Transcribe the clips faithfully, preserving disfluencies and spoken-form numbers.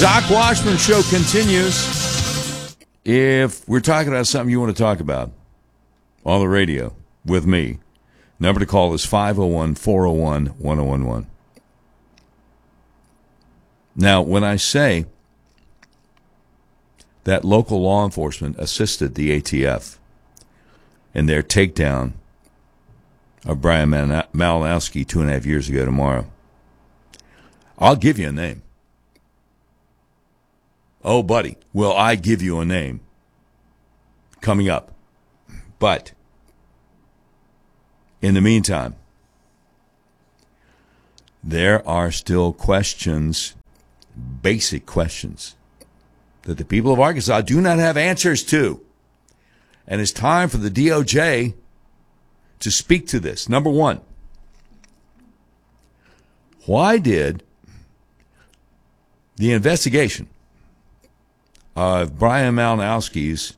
Doc Washburn Show continues. If we're talking about something you want to talk about on the radio with me, number to call is five oh one, four oh one, one oh one one. Now, when I say that local law enforcement assisted the A T F in their takedown of Brian Malinowski two and a half years ago tomorrow, I'll give you a name. Oh, buddy, will I give you a name coming up. But in the meantime, there are still questions, basic questions, that the people of Arkansas do not have answers to. And it's time for the D O J to speak to this. Number one, why did the investigation of Brian Malinowski's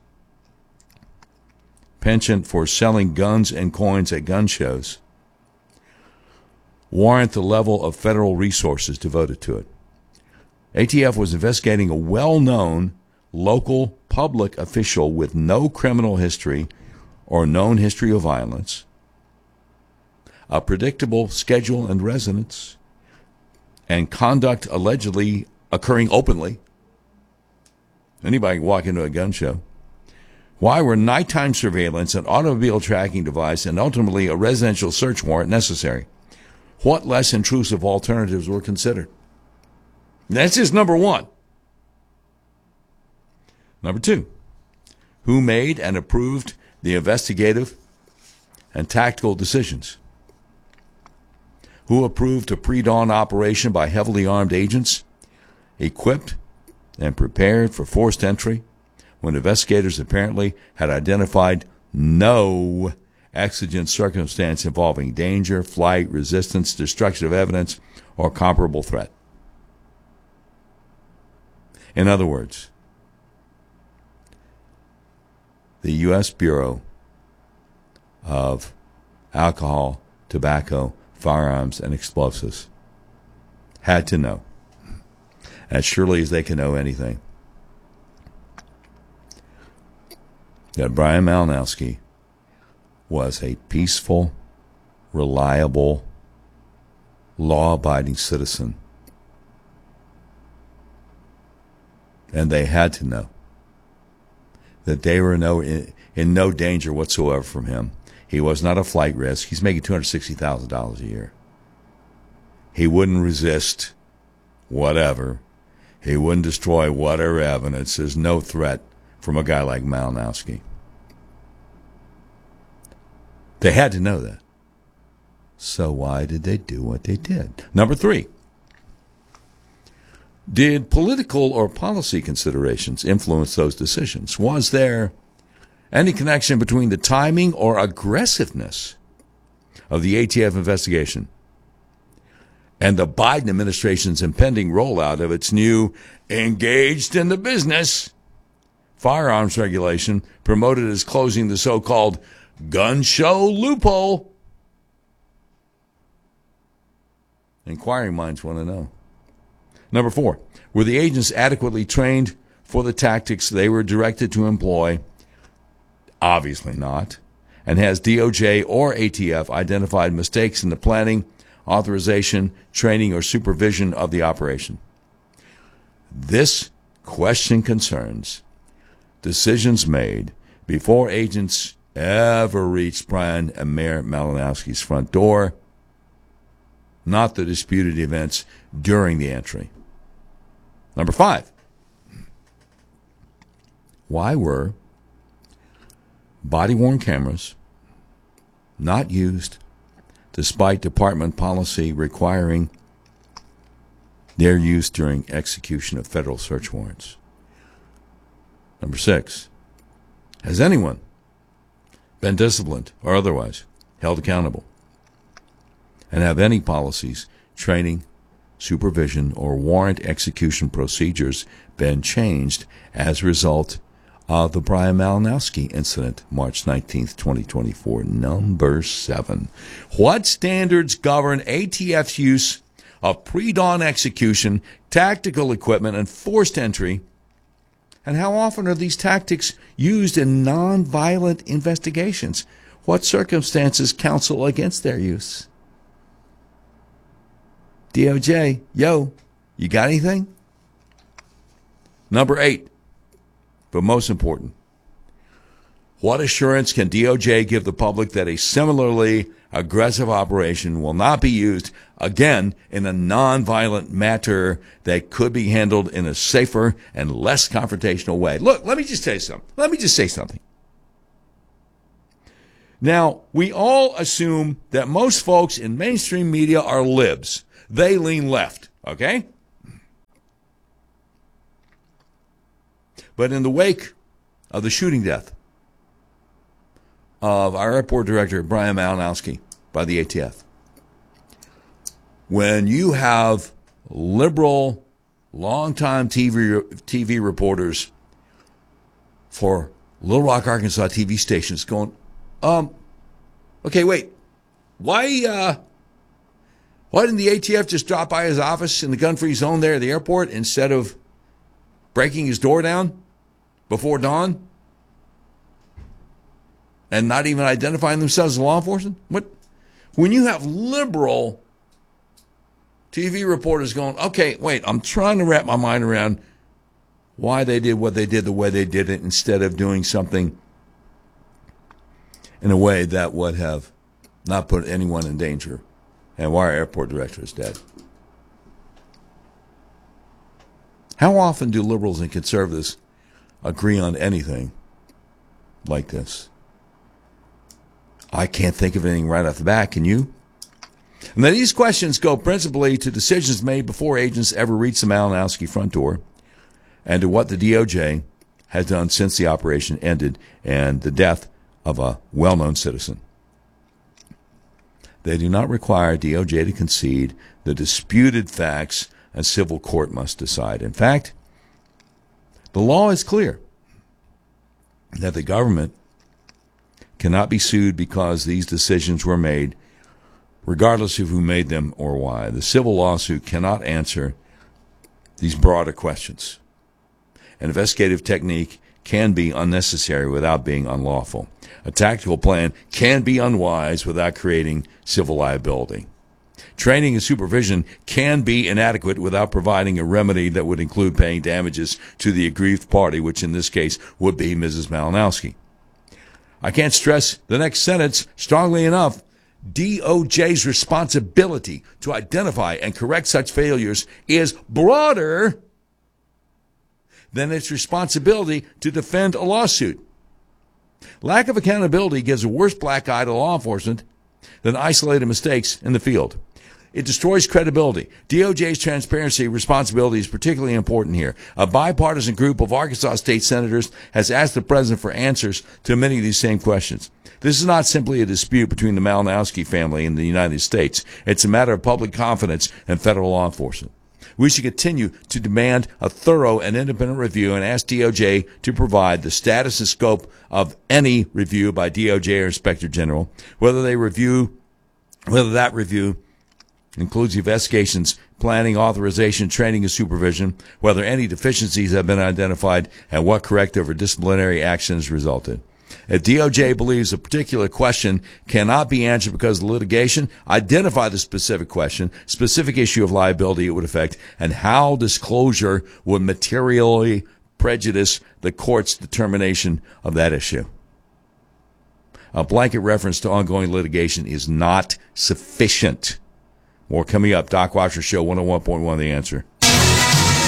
penchant for selling guns and coins at gun shows warrant the level of federal resources devoted to it? A T F was investigating a well-known local public official with no criminal history or known history of violence, a predictable schedule and residence, and conduct allegedly occurring openly. Anybody can walk into a gun show. Why were nighttime surveillance, an automobile tracking device, and ultimately a residential search warrant necessary? What less intrusive alternatives were considered? That's just number one. Number two, who made and approved the investigative and tactical decisions? Who approved a pre-dawn operation by heavily armed agents, equipped and prepared for forced entry, when investigators apparently had identified no exigent circumstance involving danger, flight, resistance, destruction of evidence, or comparable threat? In other words, the U S Bureau of Alcohol, Tobacco, Firearms, and Explosives had to know, as surely as they can know anything, that Brian Malinowski was a peaceful, reliable, law-abiding citizen. And they had to know that they were no, in, in no danger whatsoever from him. He was not a flight risk. He's making two hundred sixty thousand dollars a year. He wouldn't resist whatever. He wouldn't destroy whatever evidence. There's no threat from a guy like Malinowski. They had to know that. So why did they do what they did? Number three, did political or policy considerations influence those decisions? Was there any connection between the timing or aggressiveness of the A T F investigation and the Biden administration's impending rollout of its new engaged in the business firearms regulation, promoted as closing the so-called gun show loophole? Inquiring minds want to know. Number four, were the agents adequately trained for the tactics they were directed to employ? Obviously not. And has D O J or A T F identified mistakes in the planning, authorization, training, or supervision of the operation? This question concerns decisions made before agents ever reached Brian and Mayor Malinowski's front door, not the disputed events during the entry. Number five, why were body-worn cameras not used despite department policy requiring their use during execution of federal search warrants? Number six, has anyone been disciplined or otherwise held accountable? And have any policies, training, supervision, or warrant execution procedures been changed as a result of the Brian Malinowski incident, March nineteenth, twenty twenty-four? Number seven, what standards govern A T F's use of pre-dawn execution, tactical equipment, and forced entry? And how often are these tactics used in non-violent investigations? What circumstances counsel against their use? D O J, yo, you got anything? Number eight, but most important, what assurance can D O J give the public that a similarly aggressive operation will not be used again in a nonviolent matter that could be handled in a safer and less confrontational way? Look, let me just tell you something. Let me just say something. Now, we all assume that most folks in mainstream media are libs. They lean left, okay? But in the wake of the shooting death of our airport director, Brian Malinowski, by the A T F, when you have liberal, longtime T V, T V reporters for Little Rock, Arkansas T V stations going, um, okay, wait, why, uh, why didn't the A T F just drop by his office in the gun-free zone there at the airport instead of breaking his door down before dawn and not even identifying themselves as law enforcement? What? When you have liberal T V reporters going, okay, wait, I'm trying to wrap my mind around why they did what they did the way they did it instead of doing something in a way that would have not put anyone in danger, and why our airport director is dead. How often do liberals and conservatives agree on anything like this? I can't think of anything right off the bat. Can you? And then these questions go principally to decisions made before agents ever reach the Malinowski front door, and to what the D O J has done since the operation ended and the death of a well-known citizen. They do not require D O J to concede the disputed facts a civil court must decide. In fact, the law is clear that the government cannot be sued because these decisions were made regardless of who made them or why. The civil lawsuit cannot answer these broader questions. An investigative technique can be unnecessary without being unlawful. A tactical plan can be unwise without creating civil liability. Training and supervision can be inadequate without providing a remedy that would include paying damages to the aggrieved party, which in this case would be Missus Malinowski. I can't stress the next sentence strongly enough. D O J's responsibility to identify and correct such failures is broader than its responsibility to defend a lawsuit. Lack of accountability gives a worse black eye to law enforcement than isolated mistakes in the field. It destroys credibility. D O J's transparency responsibility is particularly important here. A bipartisan group of Arkansas state senators has asked the president for answers to many of these same questions. This is not simply a dispute between the Malinowski family and the United States. It's a matter of public confidence in federal law enforcement. We should continue to demand a thorough and independent review and ask D O J to provide the status and scope of any review by D O J or Inspector General, whether they review, whether that review includes investigations, planning, authorization, training, and supervision, whether any deficiencies have been identified, and what corrective or disciplinary actions resulted. If D O J believes a particular question cannot be answered because of litigation, identify the specific question, specific issue of liability it would affect, and how disclosure would materially prejudice the court's determination of that issue. A blanket reference to ongoing litigation is not sufficient. More coming up. Doc Washer Show, one oh one point one The Answer.